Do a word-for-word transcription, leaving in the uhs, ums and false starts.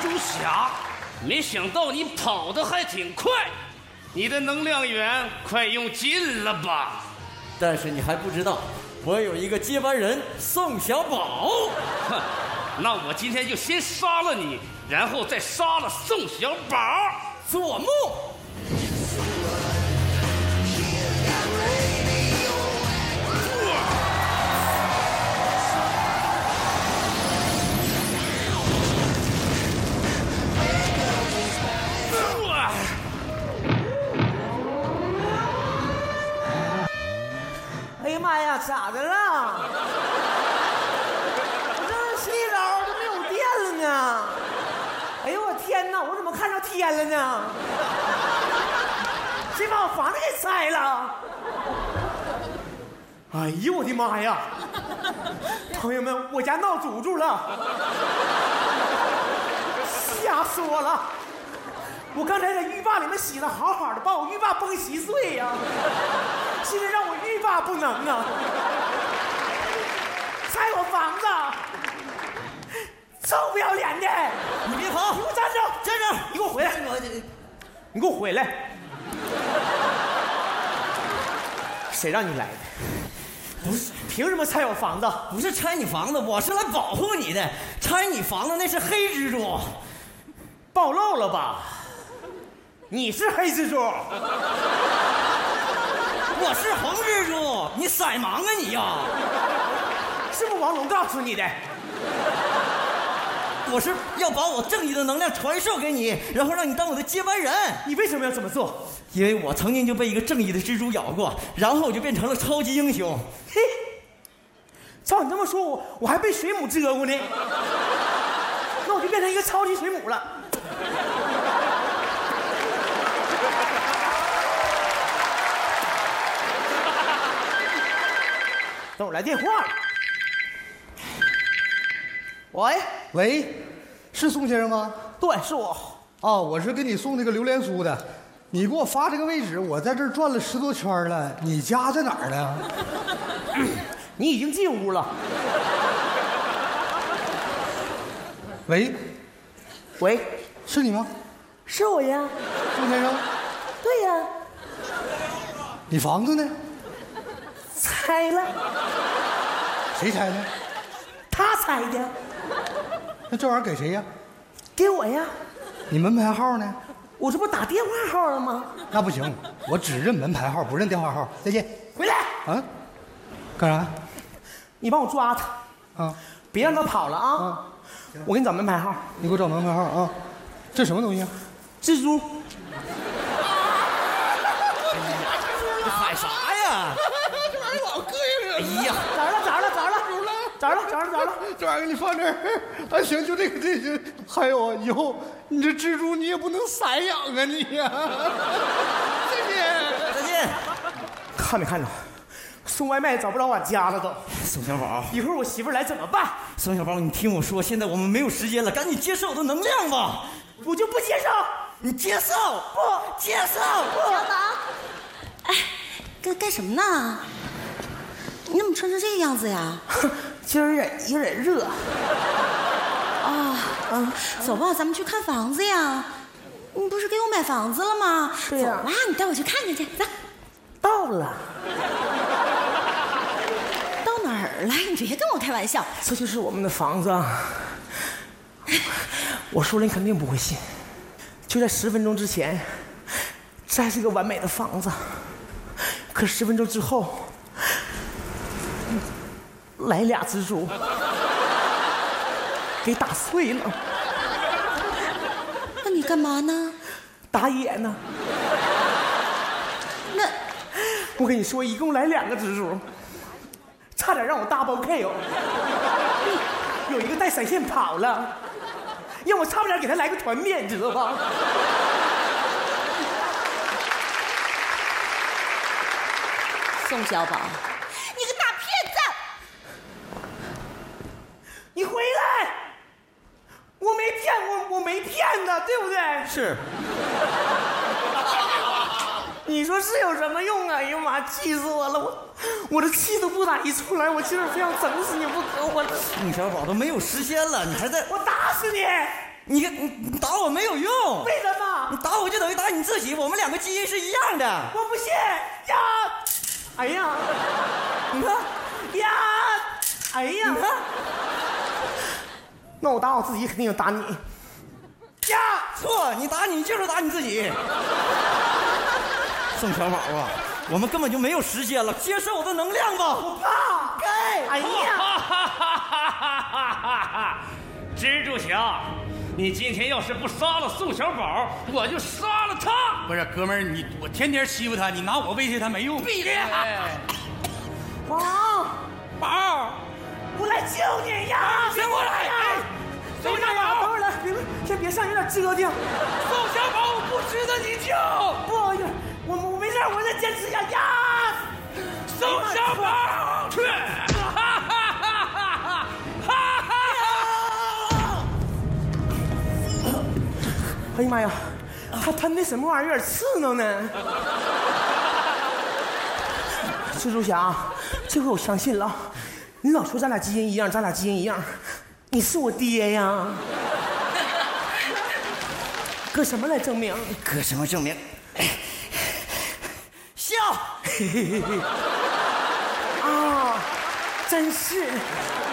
猪侠，没想到你跑得还挺快，你的能量源快用尽了吧？ 但是你还不知道，我有一个接班人宋小宝。 哼，那我今天就先杀了你，然后再杀了宋小宝。 做梦！ 哎呀妈呀，咋的了？我这洗澡都没有电了呢。哎呦我天哪，我怎么看着天了呢？谁把我房子给拆了？哎呦我的妈呀！朋友们，我家闹诅咒了，吓死我了！我刚才在浴霸里面洗的好好的，把我浴霸崩稀碎呀、啊！现在让我欲罢不能啊！拆我房子，臭不要脸的！ 你别跑！ 你给我站着！ 站着！ 你给我回来！你给我回来！谁让你来的？不是，凭什么拆我房子？ 不是拆你房子，我是来保护你的。拆你房子那是黑蜘蛛， 暴露了吧？你是黑蜘蛛。 我是红蜘蛛，你色盲啊你呀！ 是不是王龙告诉你的？ 我是要把我正义的能量传授给你，然后让你当我的接班人。 你为什么要这么做？ 因为我曾经就被一个正义的蜘蛛咬过，然后我就变成了超级英雄。 嘿，照你这么说，我我还被水母蛰过呢，那我就变成一个超级水母了。等我来电话了。喂喂，是宋先生吗？ 对，是我。 啊，我是给你送那个榴莲酥的。你给我发这个位置，我在这儿转了十多圈了。你家在哪儿呢？ 你已经进屋了。 喂， 喂， 是你吗？ 是我呀。 宋先生。 对呀。 你房子呢？ 拆了。 谁拆的？ 他拆的。 那这玩意儿给谁呀？ 给我呀。 你门牌号呢？ 我这不打电话号了吗？ 那不行，我只认门牌号，不认电话号。再见。 回来。 啊？干啥？ 你帮我抓他。 啊！ 别让他跑了啊！ 啊我给你找门牌号。 你给我找门牌号啊！这什么东西啊？ 蜘蛛。 你喊啥呀？ 这玩意儿老膈应人。 哎呀， 找着了，找着了，找着了，找着了，找着了，找着了。 这玩意儿给你放这儿。啊，行，就这个，这个。还有啊，以后你这蜘蛛你也不能散养啊，你呀、啊。再见， 再见。 看没看着？送外卖找不着我家了都。 宋小宝， 一会儿我媳妇来怎么办？ 宋小宝，你听我说，现在我们没有时间了，赶紧接受我的能量吧。 我就不接受。 你接受？ 不接受。 不。 小宝，哎，干干什么呢？你怎么穿成这个样子呀？ 今儿有点有点热。 啊，嗯，走吧，咱们去看房子呀。你不是给我买房子了吗？ 对呀。 走吧，你带我去看看去，走。 到了。 到哪儿了？你别跟我开玩笑。 这就是我们的房子啊。我说了你肯定不会信。就在十分钟之前，这还是个完美的房子。可十分钟之后，来俩蜘蛛，给打碎了。 那你干嘛呢？ 打野呢。 那我跟你说，一共来两个蜘蛛，差点让我 double K 哦。有一个带闪现跑了，让我差不点给他来个团灭，你知道吧？ 宋小宝，你个大骗子！ 你回来！我没骗我，我没骗他，对不对？ 是。 你说是有什么用啊？哎呀妈，气死我了！我我这气都不打一处来，我今儿非要整死你不可！我宋小宝都没有时间了，你还在？ 我打死你！ 你你你打我没有用， 为什么？ 你打我就等于打你自己，我们两个基因是一样的。 我不信呀！哎呀， 你看呀，哎呀， 你看， 那我打我自己肯定打你。呀， 错，你打你就是打你自己。宋小宝啊，我们根本就没有时间了，接受我的能量吧。 我怕。 该。 哎呀， 蜘蛛侠，你今天要是不杀了宋小宝，我就杀了他。 不是哥们儿，你我天天欺负他，你拿我威胁他没用。 闭嘴！ 王宝， 我来救你呀！ 先过来！宋小等宝， 会儿来，别先别上，有点折腾。 宋小宝不值得你救。 不好意思，我我没事，我再坚持一下呀！ 宋小宝，去！哈哈哈哈哈哈！ 哎呀妈呀，他喷的什么玩意儿，有点刺挠呢。蜘蛛侠，这回我相信了。你老说咱俩基因一样，咱俩基因一样，你是我爹呀。搁什么来证明？ 搁什么证明？笑。 啊，真是。